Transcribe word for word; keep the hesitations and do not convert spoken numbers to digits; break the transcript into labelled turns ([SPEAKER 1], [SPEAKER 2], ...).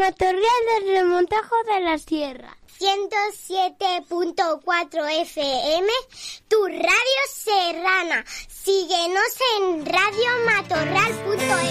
[SPEAKER 1] Matorral del Remontajo de la Sierra.
[SPEAKER 2] ciento siete punto cuatro F M, tu radio serrana. Síguenos en radio matorral punto es.